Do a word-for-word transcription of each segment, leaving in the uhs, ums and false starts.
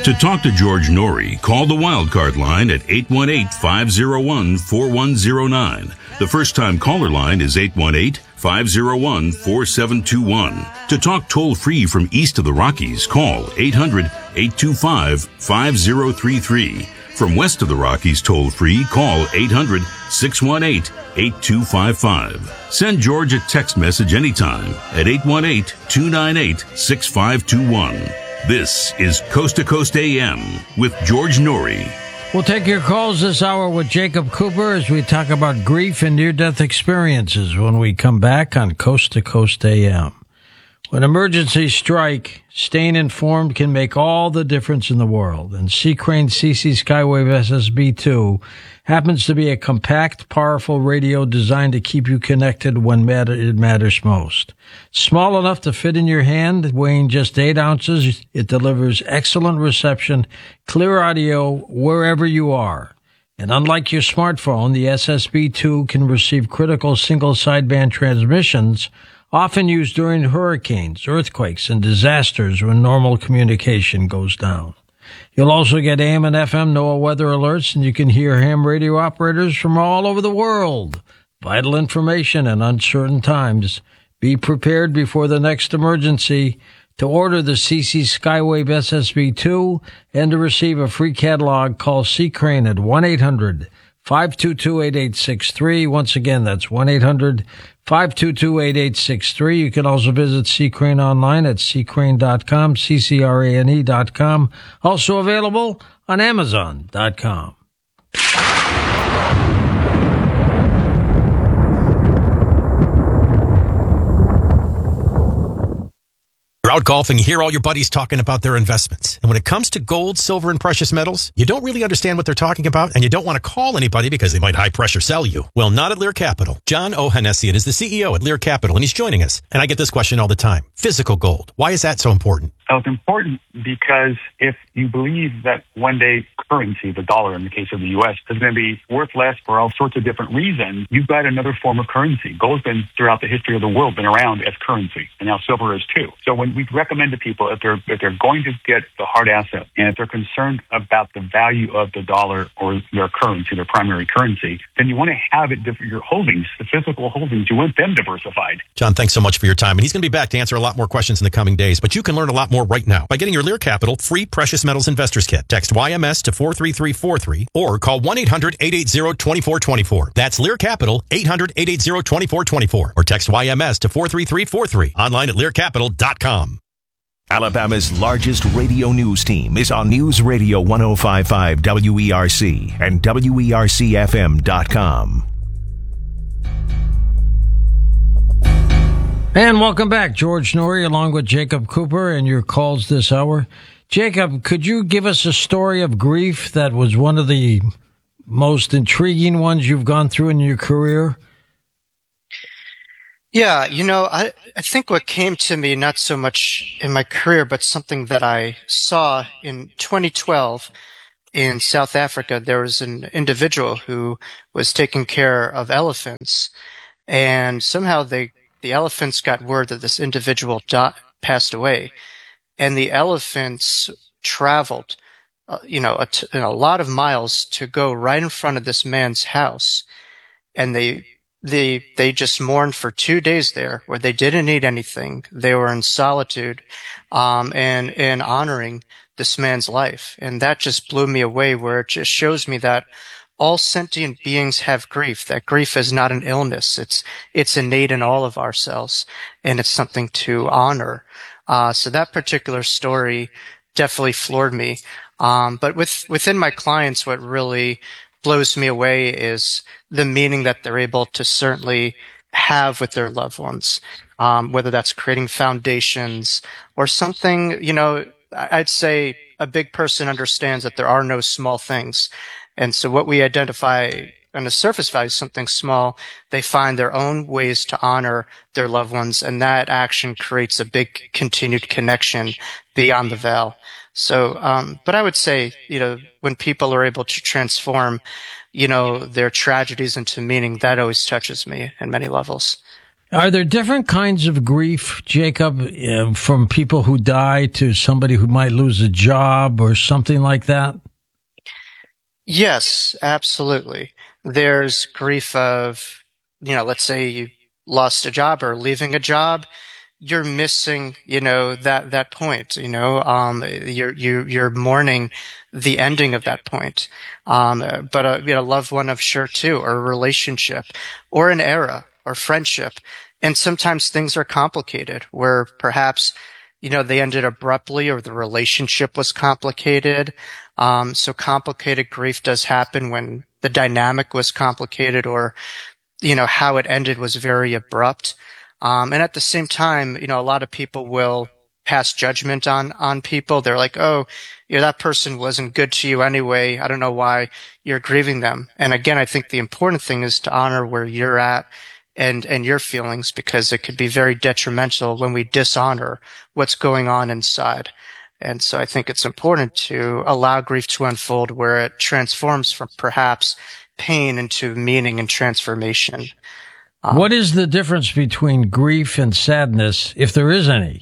To talk to George Norrie, call the Wildcard line at eight one eight, five oh one, four one oh nine. The first-time caller line is eight one eight, five oh one, four seven two one. To talk toll-free from east of the Rockies, call eight hundred, eight two five, five oh three three. From west of the Rockies toll-free, call eight hundred, six one eight, eight two five five. Send George a text message anytime at eight one eight, two nine eight, six five two one. This is Coast to Coast A M with George Norrie. We'll take your calls this hour with Jacob Cooper as we talk about grief and near-death experiences when we come back on Coast to Coast A M. When emergencies strike, staying informed can make all the difference in the world. And Seacrane C C Skywave S S B two happens to be a compact, powerful radio designed to keep you connected when matter, it matters most. Small enough to fit in your hand, weighing just eight ounces, it delivers excellent reception, clear audio wherever you are. And unlike your smartphone, the S S B two can receive critical single sideband transmissions often used during hurricanes, earthquakes, and disasters when normal communication goes down. You'll also get A M and F M NOAA weather alerts, and you can hear ham radio operators from all over the world. Vital information in uncertain times. Be prepared before the next emergency. To order the C C Skywave S S B two and to receive a free catalog, call Seacrane at one eight hundred, five two two, eight eight six three. Once again, that's one eight hundred, five two two, eight eight six three. You can also visit Seacrane online at seacrane dot com, C C R A N E dot com. Also available on amazon dot com. You're out golfing, you hear all your buddies talking about their investments. And when it comes to gold, silver, and precious metals, you don't really understand what they're talking about, and you don't want to call anybody because they might high-pressure sell you. Well, not at Lear Capital. John Ohanessian is the C E O at Lear Capital, and he's joining us. And I get this question all the time. Physical gold. Why is that so important? So it's important because if you believe that one day currency, the dollar in the case of the U S, is going to be worth less for all sorts of different reasons, you've got another form of currency. Gold's been, throughout the history of the world, been around as currency, and now silver is too. So when we recommend to people, if they're, if they're going to get the hard asset, and if they're concerned about the value of the dollar or their currency, their primary currency, then you want to have it, your holdings, the physical holdings, you want them diversified. John, thanks so much for your time. And he's going to be back to answer a lot more questions in the coming days, but you can learn a lot more right now by getting your Lear Capital free Precious Metals Investors Kit. Text Y M S to four three three four three or call one eight hundred, eight eight zero, two four two four. That's Lear Capital, eight hundred, eight eight zero, two four two four. Or text Y M S to four three three four three. Online at lear capital dot com. Alabama's largest radio news team is on News Radio ten fifty-five W E R C and W E R C F M dot com. And welcome back, George Norrie, along with Jacob Cooper, and your calls this hour. Jacob, could you give us a story of grief that was one of the most intriguing ones you've gone through in your career? Yeah, you know, I, I think what came to me, not so much in my career, but something that I saw in twenty twelve in South Africa. There was an individual who was taking care of elephants, and somehow they the elephants got word that this individual di- passed away, and the elephants traveled, uh, you know, a, t- a lot of miles to go right in front of this man's house, and they they they just mourned for two days there, where they didn't eat anything. They were in solitude, um, and and honoring this man's life, and that just blew me away. Where it just shows me that all sentient beings have grief, that grief is not an illness. It's, it's innate in all of ourselves, and it's something to honor. Uh, so that particular story definitely floored me. Um, but with, within my clients, what really blows me away is the meaning that they're able to certainly have with their loved ones. Um, whether that's creating foundations or something, you know, I'd say a big person understands that there are no small things. And so what we identify on the surface value is something small. They find their own ways to honor their loved ones, and that action creates a big continued connection beyond the veil. So, um, but I would say, you know, when people are able to transform, you know, their tragedies into meaning, that always touches me in many levels. Are there different kinds of grief, Jacob, uh, from people who die to somebody who might lose a job or something like that? Yes, absolutely. There's grief of, you know, let's say you lost a job or leaving a job. You're missing, you know, that, that point, you know, um, you're, you, you're mourning the ending of that point. Um, but a, you know, loved one of sure too, or a relationship or an era or friendship. And sometimes things are complicated where perhaps, you know, they ended abruptly or the relationship was complicated. Um, so complicated grief does happen when the dynamic was complicated or, you know, how it ended was very abrupt. Um, and at the same time, you know, a lot of people will pass judgment on, on people. They're like, oh, you know, that person wasn't good to you anyway. I don't know why you're grieving them. And again, I think the important thing is to honor where you're at and, and your feelings, because it could be very detrimental when we dishonor what's going on inside. And so I think it's important to allow grief to unfold where it transforms from perhaps pain into meaning and transformation. Um, what is the difference between grief and sadness, if there is any?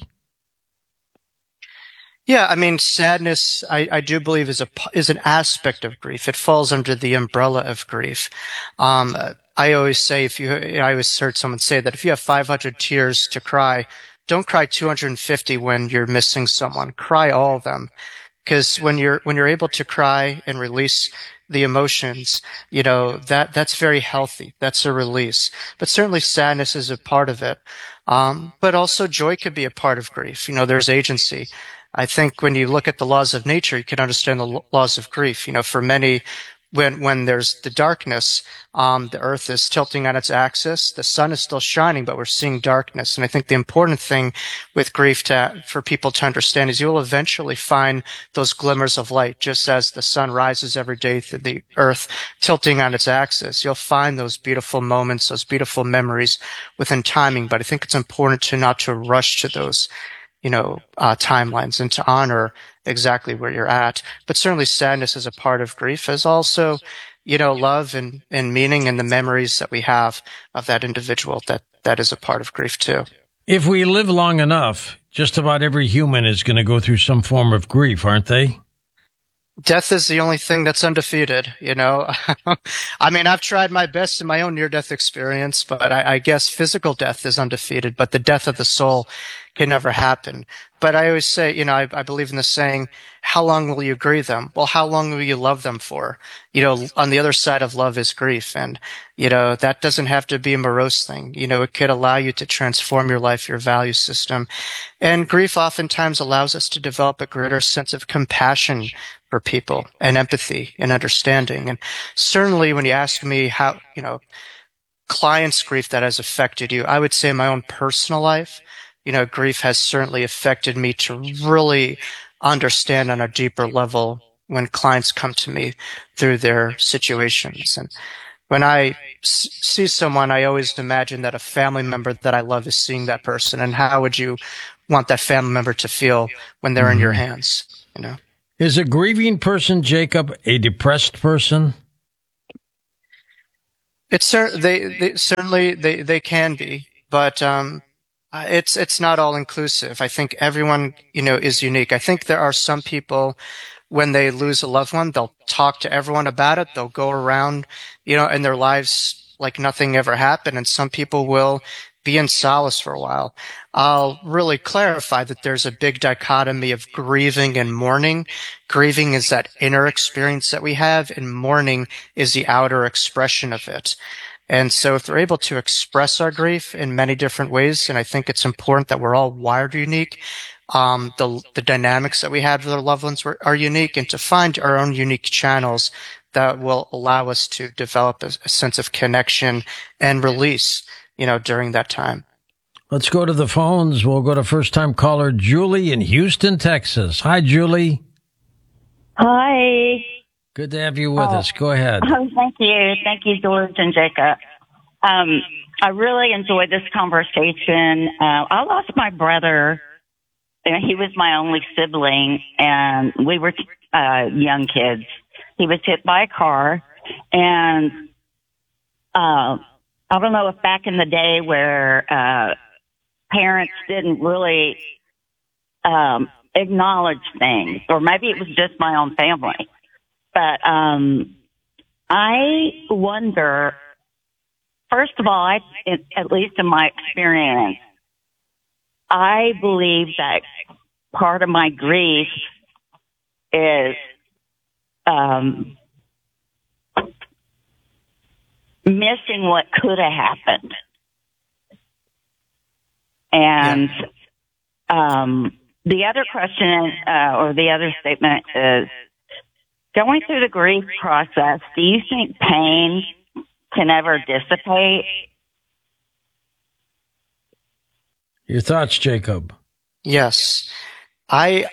Yeah, I mean, sadness, I, I do believe is a is an aspect of grief. It falls under the umbrella of grief. Um, I always say, if you, I always heard someone say that if you have five hundred tears to cry, don't cry two hundred fifty when you're missing someone. Cry all of them, because when you're when you're able to cry and release the emotions, you know, that that's very healthy. That's a release. But certainly sadness is a part of it. Um, but also joy could be a part of grief. You know, there's agency. I think when you look at the laws of nature, you can understand the laws of grief. You know, for many, when when there's the darkness, um, the earth is tilting on its axis. The sun is still shining, but we're seeing darkness. And I think the important thing with grief to, for people to understand is you will eventually find those glimmers of light, just as the sun rises every day through the earth tilting on its axis. You'll find those beautiful moments, those beautiful memories within timing. But I think it's important to not to rush to those, you know, uh, timelines and to honor exactly where you're at. But certainly sadness is a part of grief, as also, you know, love and, and meaning and the memories that we have of that individual, that, that is a part of grief too. If we live long enough, just about every human is going to go through some form of grief, aren't they? Death is the only thing that's undefeated, you know. I mean, I've tried my best in my own near-death experience, but I, I guess physical death is undefeated, but the death of the soul can never happen. But I always say, you know, I, I believe in the saying, how long will you grieve them? Well, how long will you love them for? You know, on the other side of love is grief. And, you know, that doesn't have to be a morose thing. You know, it could allow you to transform your life, your value system. And grief oftentimes allows us to develop a greater sense of compassion for people and empathy and understanding. And certainly when you ask me how, you know, clients' grief that has affected you, I would say in my own personal life, you know, grief has certainly affected me to really understand on a deeper level when clients come to me through their situations. And when I s- see someone, I always imagine that a family member that I love is seeing that person. And how would you want that family member to feel when they're mm-hmm. in your hands, you know? Is a grieving person, Jacob, a depressed person? It's cer- they, they certainly they, they can be, but um, it's it's not all inclusive. I think everyone, you know, is unique. I think there are some people, when they lose a loved one, they'll talk to everyone about it. They'll go around, you know, in their lives like nothing ever happened. And some people will be in solace for a while. I'll really clarify that there's a big dichotomy of grieving and mourning. Grieving is that inner experience that we have, and mourning is the outer expression of it. And so if we're able to express our grief in many different ways, and I think it's important that we're all wired unique, um, the, the dynamics that we have with our loved ones are, are unique, and to find our own unique channels that will allow us to develop a, a sense of connection and release, you know, during that time. Let's go to the phones. We'll go to first-time caller Julie in Houston, Texas. Hi, Julie. Hi. Good to have you with oh, us. Go ahead. Oh, thank you. Thank you, George and Jacob. Um, I really enjoyed this conversation. Uh, I lost my brother. He was my only sibling, and we were uh, young kids. He was hit by a car, and uh, I don't know if back in the day where uh, parents didn't really um, acknowledge things, or maybe it was just my own family. But um, I wonder, first of all, I, at least in my experience, I believe that part of my grief is um, missing what could have happened. And um, the other question uh, or the other statement is, going through the grief process, do you think pain can ever dissipate? Your thoughts, Jacob? Yes. I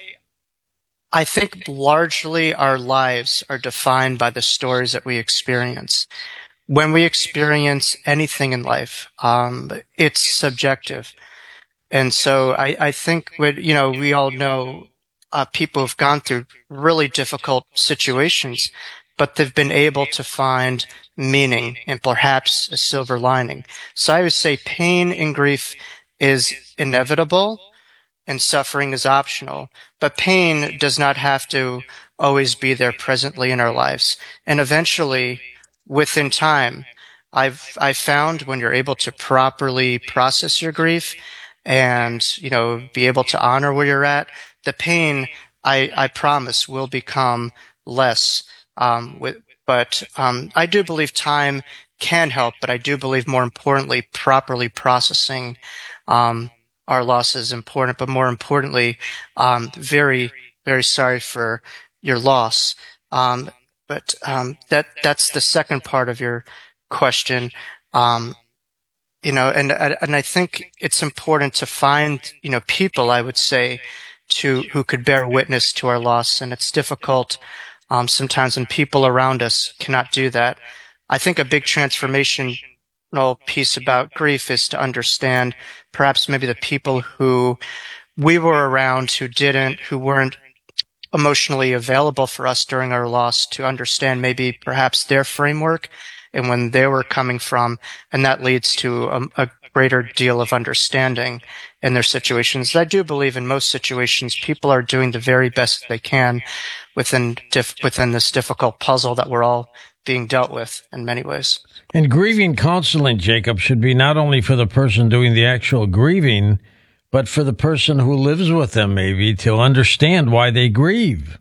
I think largely our lives are defined by the stories that we experience. When we experience anything in life, um, it's subjective. And so I, I think, with, you know, we all know uh, people who've gone through really difficult situations, but they've been able to find meaning and perhaps a silver lining. So I would say pain and grief is inevitable and suffering is optional, but pain does not have to always be there presently in our lives. And eventually, within time, I've, I've found when you're able to properly process your grief and, you know, be able to honor where you're at, the pain, I, I promise, will become less. Um, with, but, um, I do believe time can help, but I do believe more importantly, properly processing, um, our loss is important, but more importantly, um, very, very sorry for your loss. Um, but, um, that, that's the second part of your question. Um, you know, and, and I think it's important to find, you know, people, I would say, to, who could bear witness to our loss. And it's difficult, um, sometimes when people around us cannot do that. I think a big transformation piece about grief is to understand perhaps maybe the people who we were around who didn't, who weren't emotionally available for us during our loss, to understand maybe perhaps their framework and when they were coming from. And that leads to a, a greater deal of understanding in their situations. I do believe in most situations, people are doing the very best they can within, diff, within this difficult puzzle that we're all being dealt with in many ways. And grieving counseling, Jacob, should be not only for the person doing the actual grieving, but for the person who lives with them, maybe, to understand why they grieve.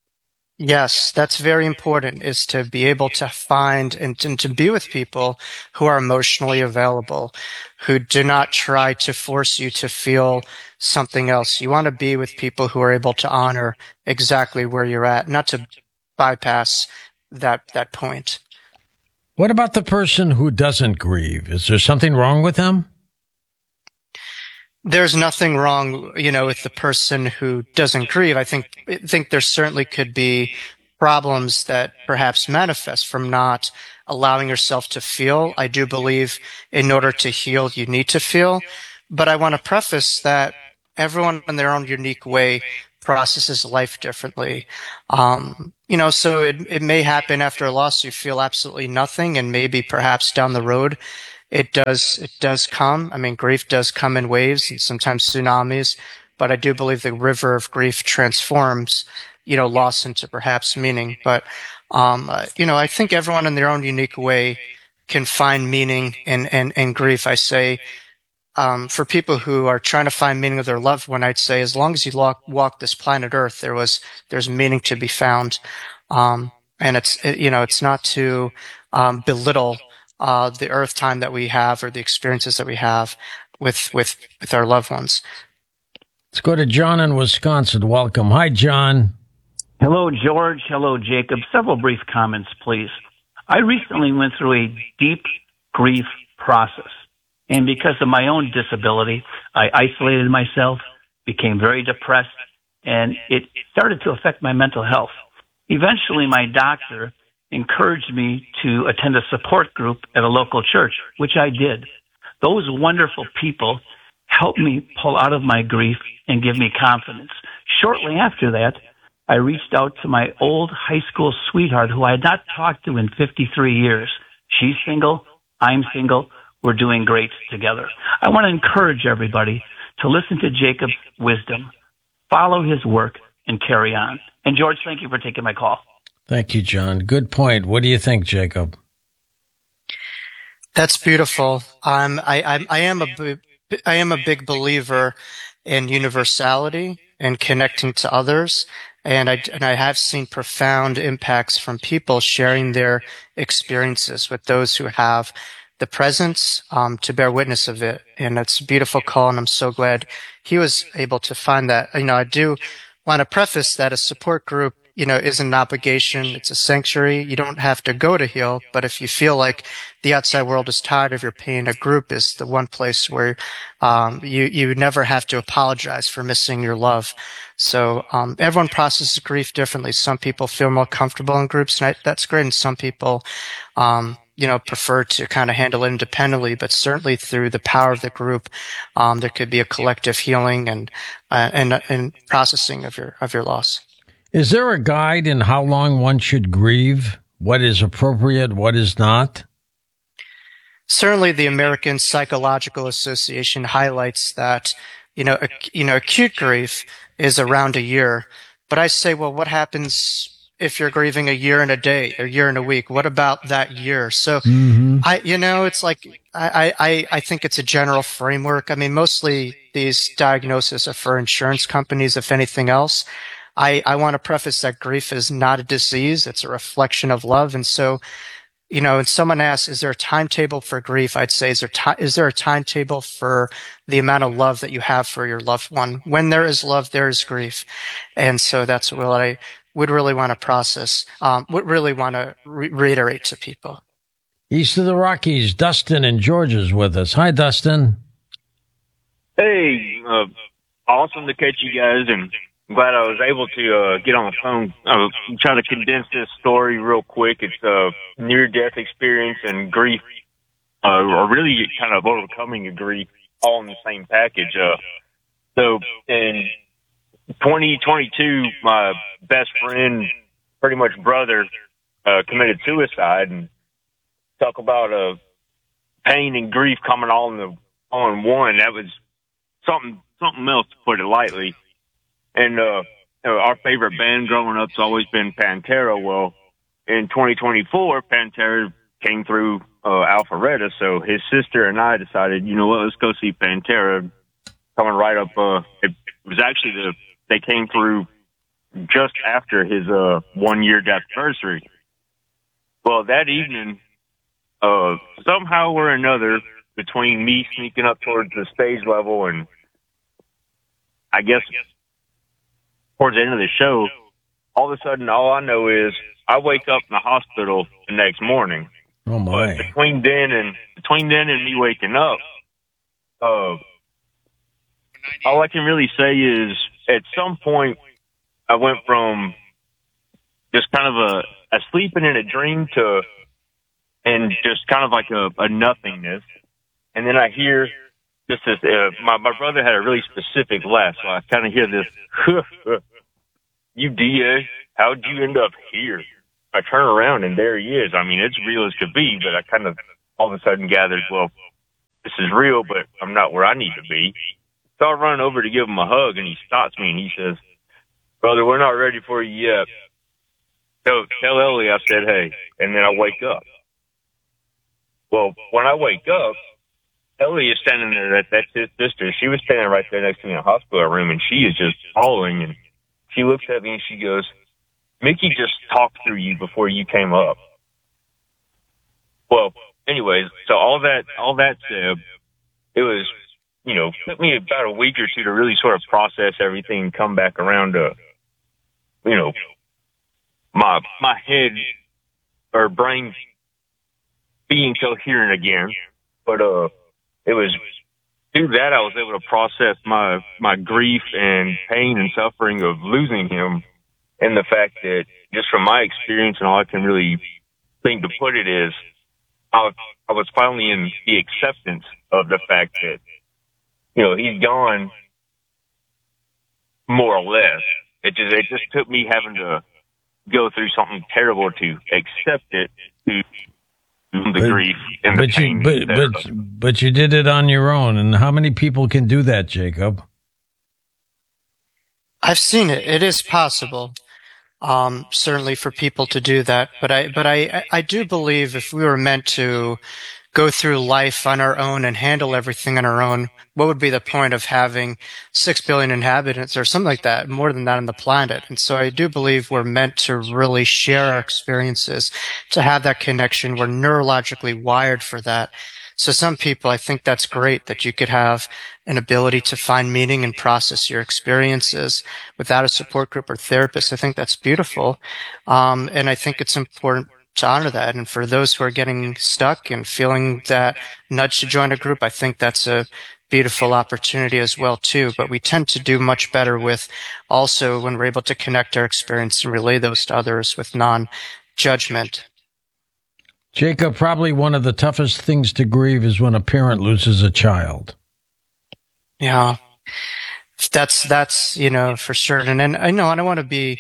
Yes, that's very important, is to be able to find and, and to be with people who are emotionally available, who do not try to force you to feel something else. You want to be with people who are able to honor exactly where you're at, not to bypass that that point. What about the person who doesn't grieve? Is there something wrong with them? There's nothing wrong, you know, with the person who doesn't grieve. I think I think there certainly could be problems that perhaps manifest from not allowing yourself to feel. I do believe in order to heal, you need to feel. But I want to preface that everyone in their own unique way processes life differently. Um, you know, so it, it may happen after a loss, you feel absolutely nothing, and maybe perhaps down the road, it does, it does come. I mean, grief does come in waves and sometimes tsunamis, but I do believe the river of grief transforms, you know, loss into perhaps meaning. But, um, uh, you know, I think everyone in their own unique way can find meaning in, in, in grief. I say, Um, for people who are trying to find meaning of their loved one, I'd say as long as you walk, walk this planet Earth, there was, there's meaning to be found. Um, and it's, it, you know, it's not to, um, belittle, uh, the Earth time that we have or the experiences that we have with, with, with our loved ones. Let's go to John in Wisconsin. Welcome. Hi, John. Hello, George. Hello, Jacob. Several brief comments, please. I recently went through a deep grief process. And because of my own disability, I isolated myself, became very depressed, and it started to affect my mental health. Eventually, my doctor encouraged me to attend a support group at a local church, which I did. Those wonderful people helped me pull out of my grief and give me confidence. Shortly after that, I reached out to my old high school sweetheart who I had not talked to in fifty-three years. She's single. I'm single. we're doing great together. I want to encourage everybody to listen to Jacob's wisdom, follow his work, and carry on. And George, thank you for taking my call. Thank you, John. Good point. What do you think, Jacob? That's beautiful. Um, I, I, I am a, I am a big believer in universality and connecting to others. And I, and I have seen profound impacts from people sharing their experiences with those who have the presence, um, to bear witness of it. And it's a beautiful call. And I'm so glad he was able to find that. You know, I do want to preface that a support group, you know, isn't an obligation. It's a sanctuary. You don't have to go to heal. But if you feel like the outside world is tired of your pain, a group is the one place where, um, you, you never have to apologize for missing your love. So, um, everyone processes grief differently. Some people feel more comfortable in groups, and I, that's great. And some people, um, you know, prefer to kind of handle it independently, but certainly through the power of the group, um, there could be a collective healing and, uh, and, and processing of your, of your loss. Is there a guide in how long one should grieve? What is appropriate? What is not? Certainly the American Psychological Association highlights that, you know, ac- you know, acute grief is around a year. But I say, well, what happens if you're grieving a year and a day, a year and a week? What about that year? So mm-hmm. I, you know, it's like, I, I, I think it's a general framework. I mean, mostly these diagnoses are for insurance companies, if anything else. I, I want to preface that grief is not a disease. It's a reflection of love. And so, you know, and someone asks, is there a timetable for grief? I'd say, is there, ti- is there a timetable for the amount of love that you have for your loved one? When there is love, there is grief. And so that's what I would really want to process, um, would really want to re- reiterate to people. East of the Rockies, Dustin in Georgia's with us. Hi, Dustin. Hey, uh, awesome to catch you guys, and I'm glad I was able to uh, get on the phone. I'm trying to condense this story real quick. It's a near-death experience and grief, uh, or really kind of overcoming a grief, all in the same package. Uh, so in twenty twenty-two, my best friend, pretty much brother, uh, committed suicide. And talk about uh, pain and grief coming all in the all in one. That was something something else, to put it lightly. And uh, our favorite band growing up's always been Pantera. Well, in twenty twenty-four, Pantera came through uh, Alpharetta, so his sister and I decided, you know what, let's go see Pantera. Coming right up, uh, it was actually the they came through just after his uh, one-year death anniversary. Well, that evening, uh, somehow or another, between me sneaking up towards the stage level and I guess towards the end of the show, all of a sudden, all I know is I wake up in the hospital the next morning. Oh my! But between then and between then and me waking up, uh, all I can really say is at some point I went from just kind of a, a sleeping in a dream to and just kind of like a, a nothingness, and then I hear just this. Uh, my my brother had a really specific laugh, so I kind of hear this. You D A, how'd you end up here? I turn around and there he is. I mean, it's real as could be, but I kind of all of a sudden gathered, well, this is real, but I'm not where I need to be. So I run over to give him a hug, and he stops me and he says, brother, we're not ready for you yet. So tell Ellie I said, hey, and then I wake up. Well, when I wake up, Ellie is standing there. That, that's his sister. She was standing right there next to me in the hospital room, and she is just howling, and she looks at me and she goes, Mickey just talked through you before you came up. Well, anyways, so all that, all that said, it was, you know, took me about a week or two to really sort of process everything and come back around to, you know, my, my head or brain being coherent again. But, uh, it was through that I was able to process my, my grief and pain and suffering of losing him. And the fact that just from my experience and all I can really think to put it is I, I was finally in the acceptance of the fact that, you know, he's gone more or less. It just, it just took me having to go through something terrible to accept it, to the but, grief and the but pain. You, but, but, but you did it on your own. And how many people can do that, Jacob? I've seen it. It is possible. Um, certainly for people to do that. But I, but I, I do believe if we were meant to go through life on our own and handle everything on our own, what would be the point of having six billion inhabitants or something like that, more than that on the planet? And so I do believe we're meant to really share our experiences, to have that connection. We're neurologically wired for that. So some people, I think that's great that you could have an ability to find meaning and process your experiences without a support group or therapist. I think that's beautiful. Um, and I think it's important to honor that. And for those who are getting stuck and feeling that nudge to join a group, I think that's a beautiful opportunity as well too. But we tend to do much better with also when we're able to connect our experience and relay those to others with non-judgment. Jacob, probably one of the toughest things to grieve is when a parent loses a child. Yeah, that's, that's, you know, for certain. And I know I don't want to be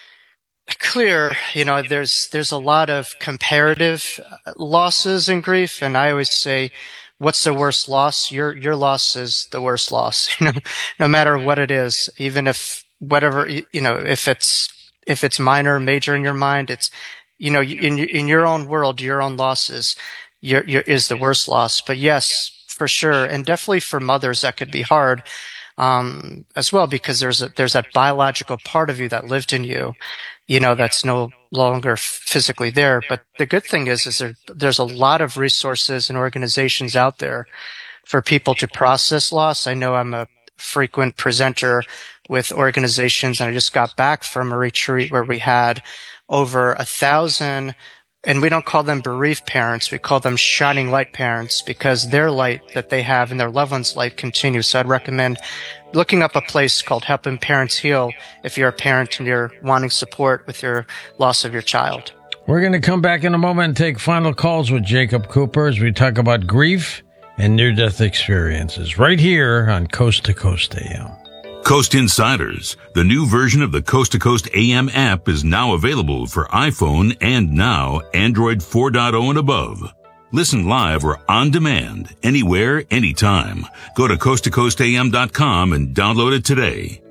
clear, you know, there's, there's a lot of comparative losses in grief. And I always say, what's the worst loss? Your, your loss is the worst loss, you know, no matter what it is, even if whatever, you know, if it's, if it's minor, major in your mind, it's, you know, in in your own world, your own losses, your, your is the worst loss. But yes, for sure, and definitely for mothers, that could be hard um, as well, because there's a, there's that biological part of you that lived in you, you know, that's no longer physically there. But the good thing is, is there, there's a lot of resources and organizations out there for people to process loss. I know I'm a frequent presenter with organizations, and I just got back from a retreat where we had over a thousand, and we don't call them bereaved parents, we call them shining light parents, because their light that they have and their loved ones' light continues. So I'd recommend looking up a place called Helping Parents Heal if you're a parent and you're wanting support with your loss of your child. We're going to come back in a moment and take final calls with Jacob Cooper as we talk about grief and near-death experiences right here on Coast to Coast A M. Coast Insiders, the new version of the Coast to Coast A M app, is now available for iPhone and now Android four point oh and above. Listen live or on demand, anywhere, anytime. Go to coast to coast a m dot com and download it today.